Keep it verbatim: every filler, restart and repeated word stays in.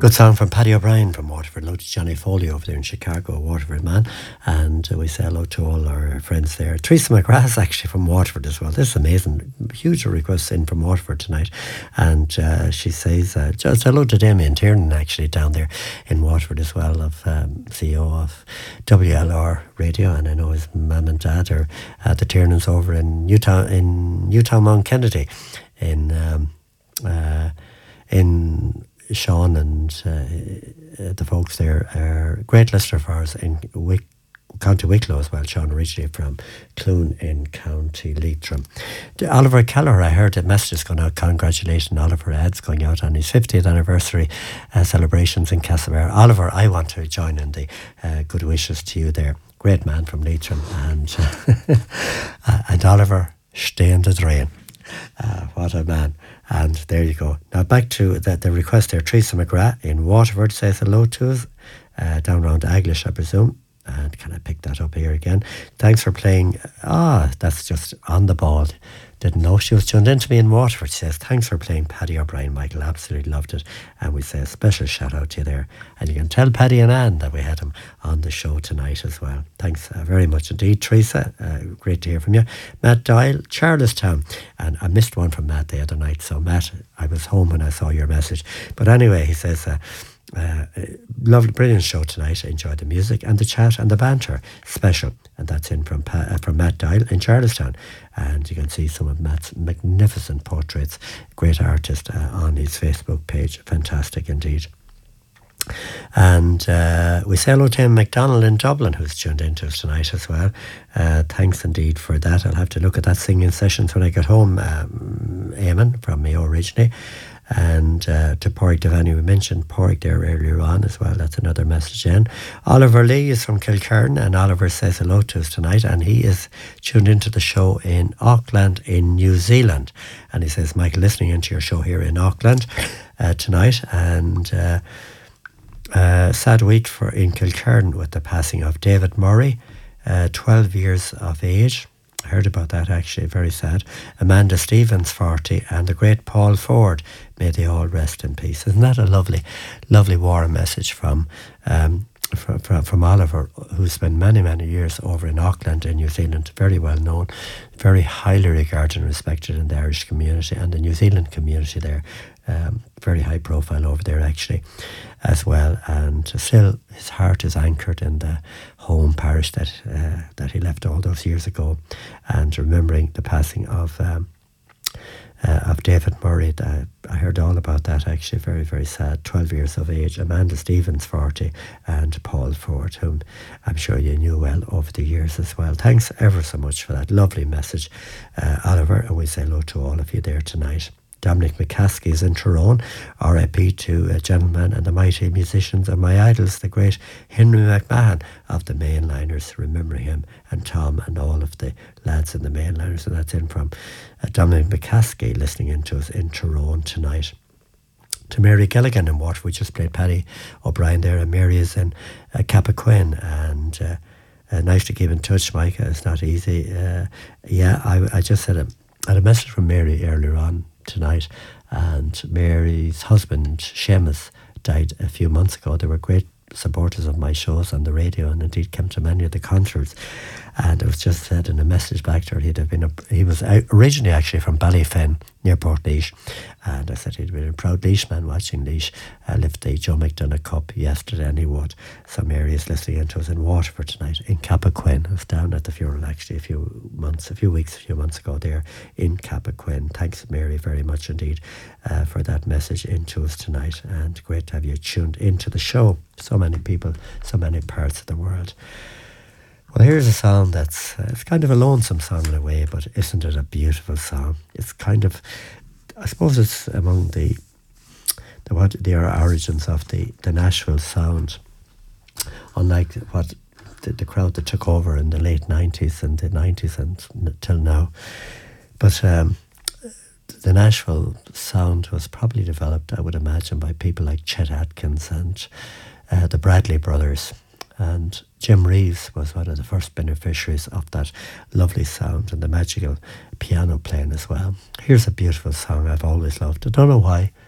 Good song from Paddy O'Brien from Waterford. Hello to Johnny Foley over there in Chicago, a Waterford man. And uh, we say hello to all our friends there. Teresa McGrath actually from Waterford as well. This is amazing. Huge requests in from Waterford tonight. And uh, she says, uh, just hello to Damien Tiernan actually down there in Waterford as well, of um, C E O of W L R Radio. And I know his mum and dad are uh, the Tiernans over in Utah, in Utah Mount Kennedy, in um, uh, in Sean and uh, the folks there are great listener for us in Wick, County Wicklow as well. Sean originally from Clune in County Leitrim. To Oliver Keller, I heard a message going out. Congratulations, Oliver. Ads going out on his fiftieth anniversary uh, celebrations in Castlebar. Oliver, I want to join in the uh, good wishes to you there. Great man from Leitrim. And, uh, and Oliver, stay in the drain. Uh, what a man. And there you go. Now back to the, the request there. Teresa McGrath in Waterford says hello to us. Uh, down around Aglish, I presume. And can I pick that up here again? Thanks for playing. Ah, that's just on the ball. Didn't know she was tuned in to me in Waterford. She says, thanks for playing Paddy O'Brien, Michael. Absolutely loved it. And we say a special shout out to you there. And you can tell Paddy and Anne that we had him on the show tonight as well. Thanks uh, very much indeed, Teresa. Uh, great to hear from you. Matt Doyle, Charlestown. And I missed one from Matt the other night. So Matt, I was home when I saw your message. But anyway, he says, uh, Uh, lovely, brilliant show tonight. I enjoyed the music and the chat and the banter. Special. And that's in from pa- uh, from Matt Dial in Charlestown. And you can see some of Matt's magnificent portraits. Great artist uh, on his Facebook page. Fantastic indeed. And uh, we say hello to Tim McDonald in Dublin, who's tuned into us tonight as well. Uh, thanks indeed for that. I'll have to look at that singing sessions when I get home. Um, Eamon from Mayo originally. And uh, to Porrick Devaney, we mentioned Porrick there earlier on as well. That's another message in. Oliver Lee is from Kilkerran, and Oliver says hello to us tonight, and he is tuned into the show in Auckland in New Zealand. And he says, Michael, listening into your show here in Auckland uh, tonight, and uh, uh, sad week for in Kilkerran with the passing of David Murray, uh, twelve years of age. I heard about that actually, very sad. Amanda Stevens, forty, and the great Paul Ford. May they all rest in peace. Isn't that a lovely, lovely war message from um, from, from, from Oliver, who spent many, many years over in Auckland in New Zealand, very well known, very highly regarded and respected in the Irish community and the New Zealand community there. Um, very high profile over there actually as well, and still his heart is anchored in the home parish that uh, that he left all those years ago. And remembering the passing of um, uh, of David Murray, uh, I heard all about that actually. Very, very sad. twelve years of age. Amanda Stevens, forty, and Paul Ford, whom I'm sure you knew well over the years as well. Thanks ever so much for that lovely message, uh, Oliver, and we say hello to all of you there tonight. Dominic McCaskey is in Tyrone. R I P to a gentleman and the mighty musicians and my idols, the great Henry McMahon of the Mainliners. Remember him, and Tom and all of the lads in the Mainliners. And that's in from uh, Dominic McCaskey listening in to us in Tyrone tonight. To Mary Gilligan in Waterford, we just played Paddy O'Brien there, and Mary is in uh, Cappoquin, and uh, uh, nice to keep in touch, Mike. It's not easy. Uh, yeah, I, I just had a, had a message from Mary earlier on tonight, and Mary's husband Seamus died a few months ago. They were great supporters of my shows on the radio, and indeed came to many of the concerts. And it was just said in a message back to her, he'd have been a, he was originally actually from Ballyfen near Portlaoise, and I said he'd been a proud Laois man watching Laois uh, lift the Joe McDonagh Cup yesterday, and he would. So Mary is listening into us in Waterford tonight in Cappoquin. I was down at the funeral actually a few months, a few weeks, a few months ago there in Cappoquin. Thanks, Mary, very much indeed uh, for that message into us tonight, and great to have you tuned into the show. So many people, so many parts of the world. Well, here's a song that's, uh, it's kind of a lonesome song in a way, but isn't it a beautiful song? It's kind of, I suppose it's among the, the what the origins of the, the Nashville sound, unlike what the, the crowd that took over in the late nineties and the nineties and till now. But um, the Nashville sound was probably developed, I would imagine, by people like Chet Atkins and uh, the Bradley brothers. And Jim Reeves was one of the first beneficiaries of that lovely sound and the magical piano playing as well. Here's a beautiful song I've always loved. I don't know why.